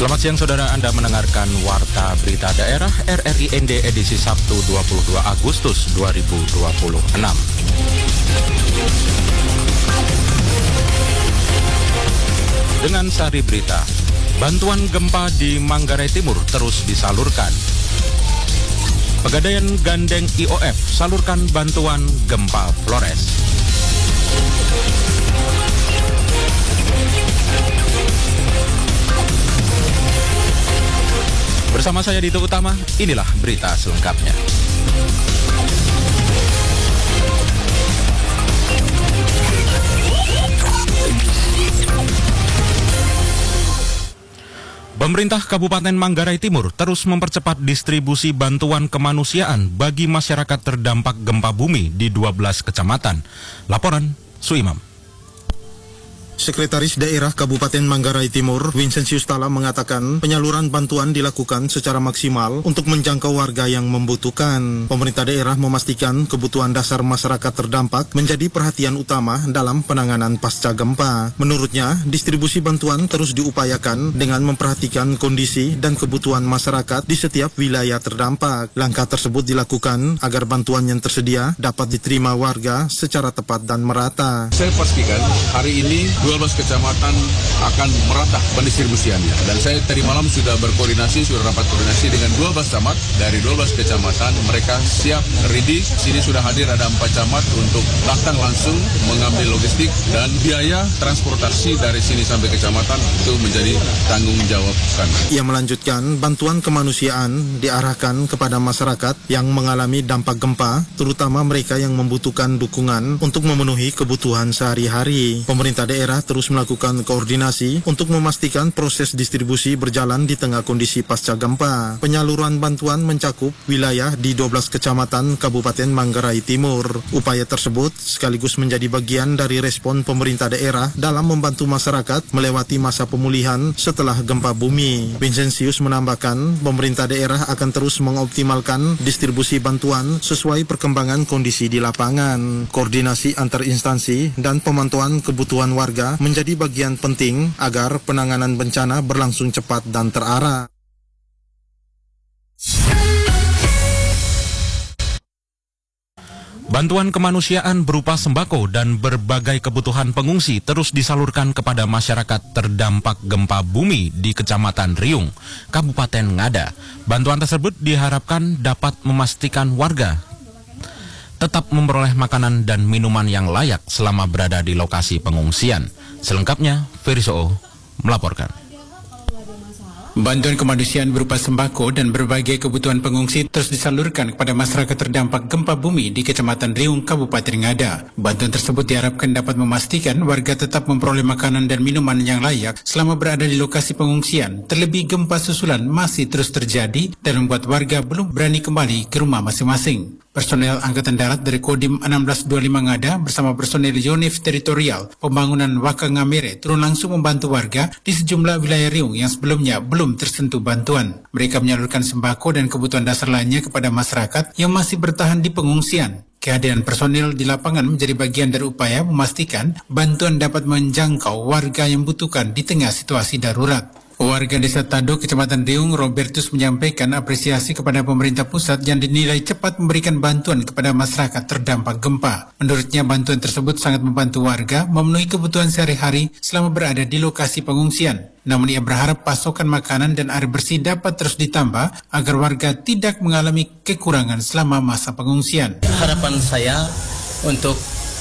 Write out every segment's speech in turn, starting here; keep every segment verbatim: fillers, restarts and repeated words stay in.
Selamat siang saudara, Anda mendengarkan Warta Berita Daerah R R I N D edisi Sabtu dua puluh dua Agustus dua ribu dua puluh enam. Dengan sari berita, bantuan gempa di Manggarai Timur terus disalurkan. Pegadaian gandeng I O F salurkan bantuan gempa Flores. Bersama saya Dito Utama, inilah berita selengkapnya. Pemerintah Kabupaten Manggarai Timur terus mempercepat distribusi bantuan kemanusiaan bagi masyarakat terdampak gempa bumi di dua belas kecamatan. Laporan Suimam. Sekretaris Daerah Kabupaten Manggarai Timur, Vincentius Tala mengatakan penyaluran bantuan dilakukan secara maksimal untuk menjangkau warga yang membutuhkan. Pemerintah daerah memastikan kebutuhan dasar masyarakat terdampak menjadi perhatian utama dalam penanganan pasca gempa. Menurutnya, distribusi bantuan terus diupayakan dengan memperhatikan kondisi dan kebutuhan masyarakat di setiap wilayah terdampak. Langkah tersebut dilakukan agar bantuan yang tersedia dapat diterima warga secara tepat dan merata. Saya pastikan hari ini dua belas kecamatan akan merata pendistribusiannya. Dan saya tadi malam sudah berkoordinasi, sudah rapat koordinasi dengan dua belas camat. Dari dua belas kecamatan, mereka siap, ready. Sini sudah hadir ada empat camat untuk datang langsung mengambil logistik dan biaya transportasi dari sini sampai kecamatan itu menjadi tanggung jawab kami. Ia melanjutkan, bantuan kemanusiaan diarahkan kepada masyarakat yang mengalami dampak gempa, terutama mereka yang membutuhkan dukungan untuk memenuhi kebutuhan sehari-hari. Pemerintah daerah terus melakukan koordinasi untuk memastikan proses distribusi berjalan di tengah kondisi pasca gempa. Penyaluran bantuan mencakup wilayah di dua belas kecamatan Kabupaten Manggarai Timur. Upaya tersebut sekaligus menjadi bagian dari respon pemerintah daerah dalam membantu masyarakat melewati masa pemulihan setelah gempa bumi. Vincentius menambahkan, pemerintah daerah akan terus mengoptimalkan distribusi bantuan sesuai perkembangan kondisi di lapangan. Koordinasi antar instansi dan pemantauan kebutuhan warga menjadi bagian penting agar penanganan bencana berlangsung cepat dan terarah. Bantuan kemanusiaan berupa sembako dan berbagai kebutuhan pengungsi terus disalurkan kepada masyarakat terdampak gempa bumi di Kecamatan Riung, Kabupaten Ngada. Bantuan tersebut diharapkan dapat memastikan warga tetap memperoleh makanan dan minuman yang layak selama berada di lokasi pengungsian. Selengkapnya, Feriso melaporkan. Bantuan kemanusiaan berupa sembako dan berbagai kebutuhan pengungsi terus disalurkan kepada masyarakat terdampak gempa bumi di Kecamatan Riung, Kabupaten Ngada. Bantuan tersebut diharapkan dapat memastikan warga tetap memperoleh makanan dan minuman yang layak selama berada di lokasi pengungsian. Terlebih gempa susulan masih terus terjadi dan membuat warga belum berani kembali ke rumah masing-masing. Personel Angkatan Darat dari Kodim enam belas dua puluh lima Ngada bersama personel Yonif Teritorial Pembangunan Waka Ngamere turun langsung membantu warga di sejumlah wilayah Riung yang sebelumnya belum tersentuh bantuan. Mereka menyalurkan sembako dan kebutuhan dasar lainnya kepada masyarakat yang masih bertahan di pengungsian. Kehadiran personil di lapangan menjadi bagian dari upaya memastikan bantuan dapat menjangkau warga yang membutuhkan di tengah situasi darurat. Warga Desa Tado, Kecamatan Riung, Robertus menyampaikan apresiasi kepada pemerintah pusat yang dinilai cepat memberikan bantuan kepada masyarakat terdampak gempa. Menurutnya, bantuan tersebut sangat membantu warga memenuhi kebutuhan sehari-hari selama berada di lokasi pengungsian. Namun ia berharap pasokan makanan dan air bersih dapat terus ditambah agar warga tidak mengalami kekurangan selama masa pengungsian. Harapan saya untuk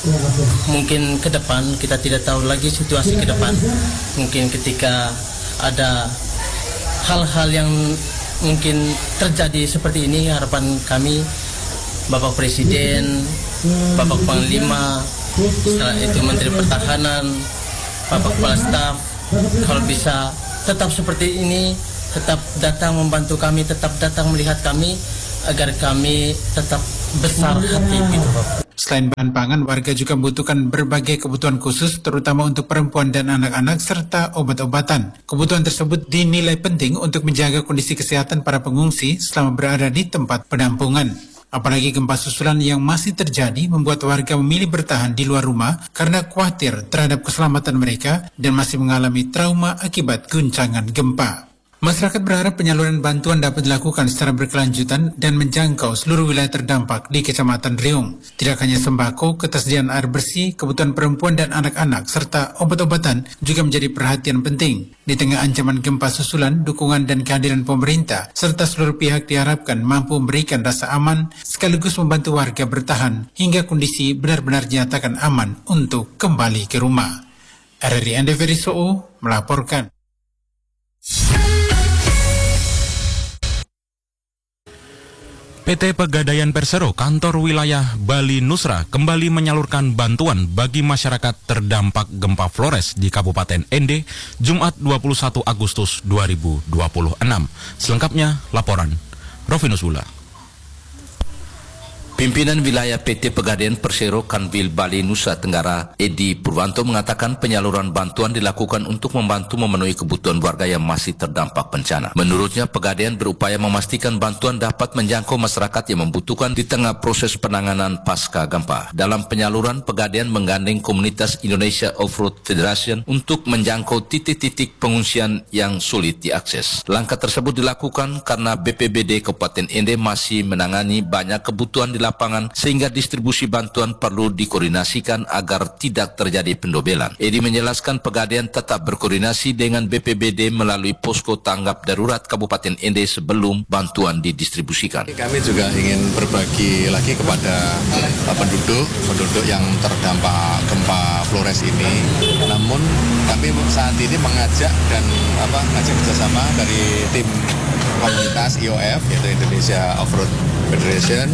mungkin ke depan, kita tidak tahu lagi situasi ke depan. Mungkin ketika ada hal-hal yang mungkin terjadi seperti ini, harapan kami Bapak Presiden, Bapak Panglima, setelah itu Menteri Pertahanan, Bapak Kepala Staf, kalau bisa tetap seperti ini, tetap datang membantu kami, tetap datang melihat kami, agar kami tetap besar hati gitu Bapak. Selain bahan pangan, warga juga membutuhkan berbagai kebutuhan khusus, terutama untuk perempuan dan anak-anak, serta obat-obatan. Kebutuhan tersebut dinilai penting untuk menjaga kondisi kesehatan para pengungsi selama berada di tempat penampungan. Apalagi gempa susulan yang masih terjadi membuat warga memilih bertahan di luar rumah karena khawatir terhadap keselamatan mereka dan masih mengalami trauma akibat guncangan gempa. Masyarakat berharap penyaluran bantuan dapat dilakukan secara berkelanjutan dan menjangkau seluruh wilayah terdampak di Kecamatan Riung. Tidak hanya sembako, ketersediaan air bersih, kebutuhan perempuan dan anak-anak, serta obat-obatan juga menjadi perhatian penting. Di tengah ancaman gempa susulan, dukungan dan kehadiran pemerintah, serta seluruh pihak diharapkan mampu memberikan rasa aman, sekaligus membantu warga bertahan hingga kondisi benar-benar dinyatakan aman untuk kembali ke rumah. R R I Ande Verisoo melaporkan. P T Pegadaian Persero Kantor Wilayah Bali Nusra kembali menyalurkan bantuan bagi masyarakat terdampak gempa Flores di Kabupaten Ende Jumat dua puluh satu Agustus dua ribu dua puluh enam. Selengkapnya laporan Rovinus Bula. Pimpinan wilayah P T Pegadaian Persero Kanwil Bali Nusa Tenggara, Edi Purwanto, mengatakan penyaluran bantuan dilakukan untuk membantu memenuhi kebutuhan warga yang masih terdampak bencana. Menurutnya, Pegadaian berupaya memastikan bantuan dapat menjangkau masyarakat yang membutuhkan di tengah proses penanganan pasca gempa. Dalam penyaluran, Pegadaian menggandeng komunitas Indonesia Off-Road Federation untuk menjangkau titik-titik pengungsian yang sulit diakses. Langkah tersebut dilakukan karena B P B D Kabupaten Ende masih menangani banyak kebutuhan di lapangan sehingga distribusi bantuan perlu dikoordinasikan agar tidak terjadi pendobelan. Edi menjelaskan Pegadaian tetap berkoordinasi dengan B P B D melalui posko tanggap darurat Kabupaten Ende sebelum bantuan didistribusikan. Kami juga ingin berbagi lagi kepada penduduk penduduk yang terdampak gempa Flores ini. Namun kami saat ini mengajak dan apa mengajak kerjasama dari tim komunitas I O F yaitu Indonesia Off-Road Federation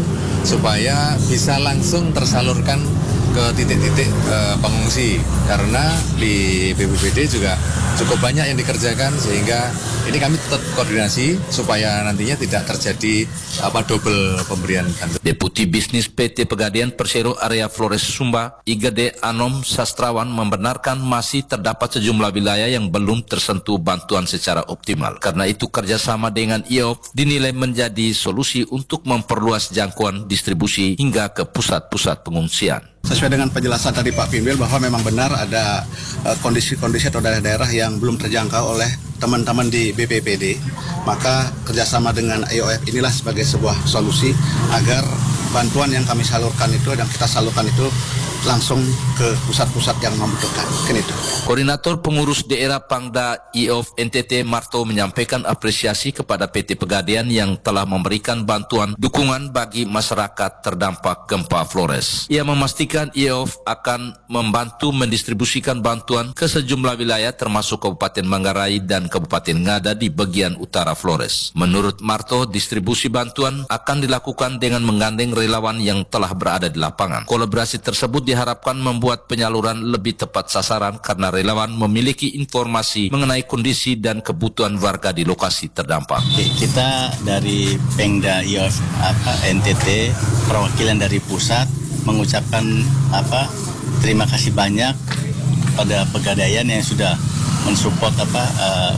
supaya bisa langsung tersalurkan ke titik-titik uh, pengungsi karena di B P B D juga cukup banyak yang dikerjakan sehingga ini kami tetap koordinasi supaya nantinya tidak terjadi apa double pemberian bantuan. Deputi Bisnis P T Pegadaian Persero Area Flores Sumba, Igede Anom Sastrawan, membenarkan masih terdapat sejumlah wilayah yang belum tersentuh bantuan secara optimal. Karena itu kerjasama dengan I O F dinilai menjadi solusi untuk memperluas jangkauan distribusi hingga ke pusat-pusat pengungsian. Sesuai dengan penjelasan tadi Pak Pimbil bahwa memang benar ada kondisi-kondisi uh, atau daerah-daerah yang belum terjangkau oleh teman-teman di B P B D, maka kerjasama dengan I O F inilah sebagai sebuah solusi agar bantuan yang kami salurkan itu dan kita salurkan itu langsung ke pusat-pusat yang membutuhkan. Itu. Koordinator Pengurus Daerah Pangda I O F N T T Marto menyampaikan apresiasi kepada P T Pegadaian yang telah memberikan bantuan dukungan bagi masyarakat terdampak gempa Flores. Ia memastikan I O F akan membantu mendistribusikan bantuan ke sejumlah wilayah termasuk Kabupaten Manggarai dan Kabupaten Ngada di bagian utara Flores. Menurut Marto, distribusi bantuan akan dilakukan dengan menggandeng relawan yang telah berada di lapangan. Kolaborasi tersebut diharapkan membuat penyaluran lebih tepat sasaran karena relawan memiliki informasi mengenai kondisi dan kebutuhan warga di lokasi terdampak. Kita dari Pengda I O F apa, N T T, perwakilan dari pusat mengucapkan apa terima kasih banyak pada Pegadaian yang sudah mensupport apa uh,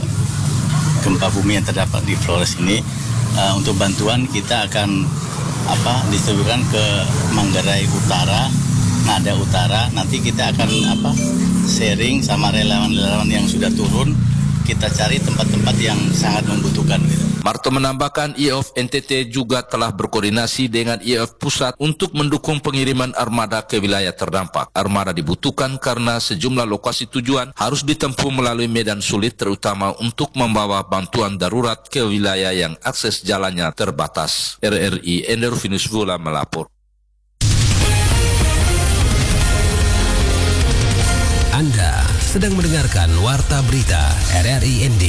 gempa bumi yang terdapat di Flores ini. Uh, untuk bantuan kita akan apa distribusikan ke Manggarai Utara, Ngada Utara. Nanti kita akan apa sharing sama relawan-relawan yang sudah turun. Kita cari tempat-tempat yang sangat membutuhkan. Gitu. Marto menambahkan I O F N T T juga telah berkoordinasi dengan I O F Pusat untuk mendukung pengiriman armada ke wilayah terdampak. Armada dibutuhkan karena sejumlah lokasi tujuan harus ditempuh melalui medan sulit, terutama untuk membawa bantuan darurat ke wilayah yang akses jalannya terbatas. R R I Ender Finus Vula melapor. Anda sedang mendengarkan Warta Berita R R I N D.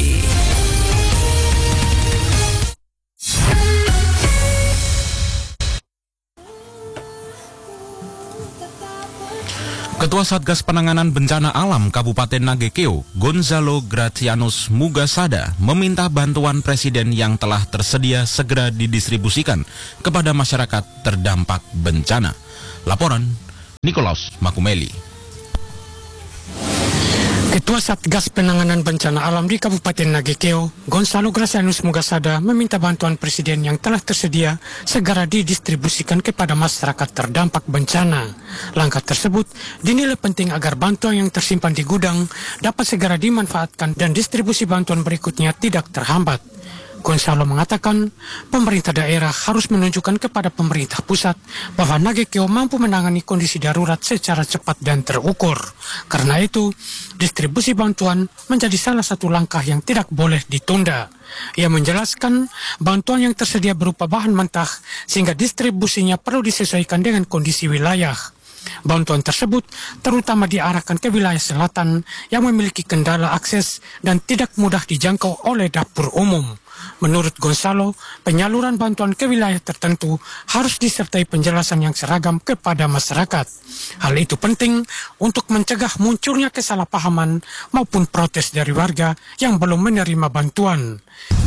Ketua Satgas Penanganan Bencana Alam Kabupaten Nagekeo, Gonzalo Gracianus Mugasada, meminta bantuan Presiden yang telah tersedia segera didistribusikan kepada masyarakat terdampak bencana. Laporan Nikolaus Makumeli. Ketua Satgas Penanganan Bencana Alam di Kabupaten Nagekeo, Gonzalo Gracianus Mugasada, meminta bantuan Presiden yang telah tersedia segera didistribusikan kepada masyarakat terdampak bencana. Langkah tersebut dinilai penting agar bantuan yang tersimpan di gudang dapat segera dimanfaatkan dan distribusi bantuan berikutnya tidak terhambat. Gonzalo mengatakan pemerintah daerah harus menunjukkan kepada pemerintah pusat bahwa Nagekeo mampu menangani kondisi darurat secara cepat dan terukur. Karena itu, distribusi bantuan menjadi salah satu langkah yang tidak boleh ditunda. Ia menjelaskan bantuan yang tersedia berupa bahan mentah sehingga distribusinya perlu disesuaikan dengan kondisi wilayah. Bantuan tersebut terutama diarahkan ke wilayah selatan yang memiliki kendala akses dan tidak mudah dijangkau oleh dapur umum. Menurut Gonzalo, penyaluran bantuan ke wilayah tertentu harus disertai penjelasan yang seragam kepada masyarakat. Hal itu penting untuk mencegah munculnya kesalahpahaman maupun protes dari warga yang belum menerima bantuan.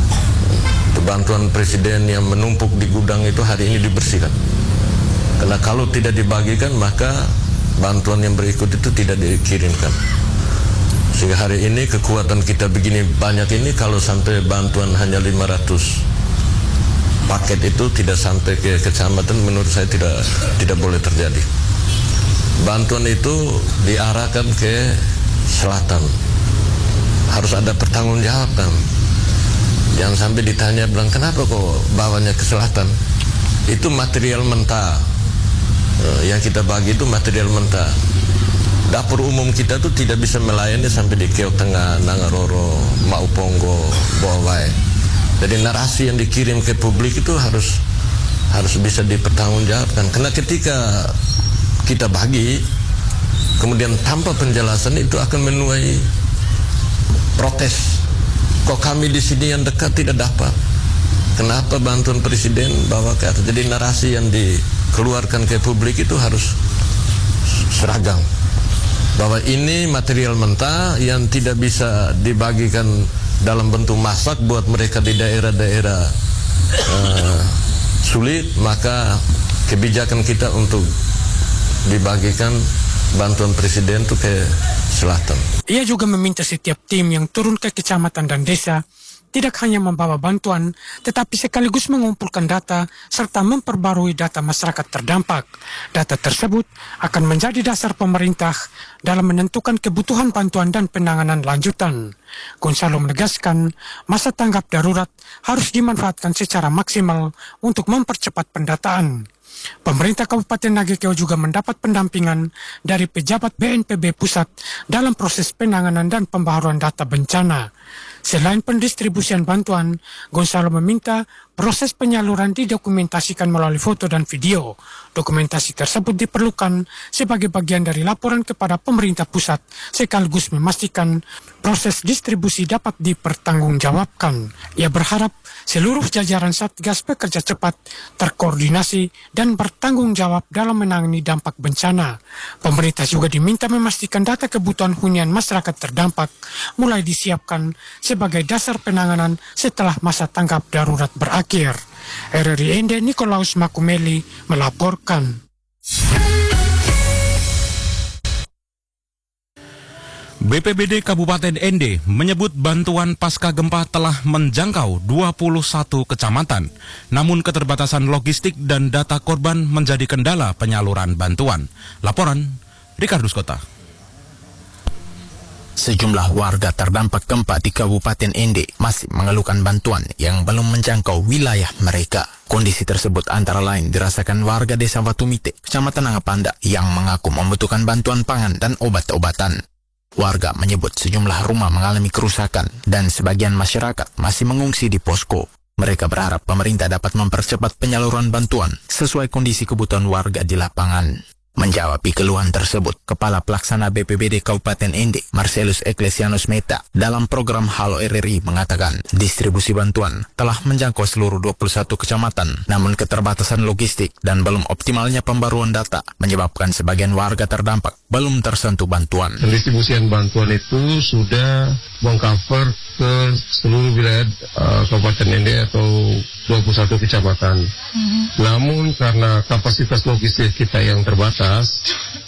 Bantuan Presiden yang menumpuk di gudang itu hari ini dibersihkan. Karena kalau tidak dibagikan maka bantuan yang berikut itu tidak dikirimkan. Sehingga hari ini kekuatan kita begini banyak ini, kalau sampai bantuan hanya lima ratus paket itu tidak sampai ke kecamatan, menurut saya tidak tidak boleh terjadi. Bantuan itu diarahkan ke selatan. Harus ada pertanggungjawaban. Jangan sampai ditanya bilang kenapa kok bawanya ke selatan. Itu material mentah. Yang kita bagi itu material mentah. Dapur umum kita tuh tidak bisa melayani sampai di Keok Tengah, Nangaroro, Mauponggo, Bowai. Jadi narasi yang dikirim ke publik itu harus harus bisa dipertanggungjawabkan. Karena ketika kita bagi, kemudian tanpa penjelasan itu akan menuai protes. Kok kami di sini yang dekat tidak dapat? Kenapa bantuan Presiden bawa ke atas? Jadi narasi yang dikeluarkan ke publik itu harus seragam. Bahwa ini material mentah yang tidak bisa dibagikan dalam bentuk masak buat mereka di daerah-daerah uh, sulit, maka kebijakan kita untuk dibagikan bantuan Presiden itu ke selatan. Ia juga meminta setiap tim yang turun ke kecamatan dan desa tidak hanya membawa bantuan, tetapi sekaligus mengumpulkan data serta memperbarui data masyarakat terdampak. Data tersebut akan menjadi dasar pemerintah dalam menentukan kebutuhan bantuan dan penanganan lanjutan. Gonzalo menegaskan, masa tanggap darurat harus dimanfaatkan secara maksimal untuk mempercepat pendataan. Pemerintah Kabupaten Nagekeo juga mendapat pendampingan dari pejabat B N P B pusat dalam proses penanganan dan pembaharuan data bencana. Selain pendistribusian bantuan, Gonzalo meminta proses penyaluran didokumentasikan melalui foto dan video. Dokumentasi tersebut diperlukan sebagai bagian dari laporan kepada pemerintah pusat, sekaligus memastikan proses distribusi dapat dipertanggungjawabkan. Ia berharap seluruh jajaran Satgas bekerja cepat, terkoordinasi, dan bertanggung jawab dalam menangani dampak bencana. Pemerintah juga diminta memastikan data kebutuhan hunian masyarakat terdampak mulai disiapkan sebagai dasar penanganan setelah masa tanggap darurat berakhir. R R I Ende Nikolaus Makumeli melaporkan. B P B D Kabupaten Ende menyebut bantuan pasca gempa telah menjangkau dua puluh satu kecamatan. Namun keterbatasan logistik dan data korban menjadi kendala penyaluran bantuan. Laporan Rikardus Kota. Sejumlah warga terdampak gempa di Kabupaten Ende masih mengeluhkan bantuan yang belum menjangkau wilayah mereka. Kondisi tersebut antara lain dirasakan warga desa Watumite, Kecamatan Angapanda, yang mengaku membutuhkan bantuan pangan dan obat-obatan. Warga menyebut sejumlah rumah mengalami kerusakan dan sebagian masyarakat masih mengungsi di posko. Mereka berharap pemerintah dapat mempercepat penyaluran bantuan sesuai kondisi kebutuhan warga di lapangan. Menjawab keluhan tersebut, Kepala Pelaksana B P B D Kabupaten Ende, Marcelus Ecclesianus Meta, dalam program Halo R R I mengatakan distribusi bantuan telah menjangkau seluruh dua puluh satu kecamatan, namun keterbatasan logistik dan belum optimalnya pembaruan data menyebabkan sebagian warga terdampak belum tersentuh bantuan. Pendistribusian bantuan itu sudah mengcover ke seluruh wilayah uh, Kabupaten Ende atau dua puluh satu kecamatan. Mm-hmm. Namun karena kapasitas logistik kita yang terbatas,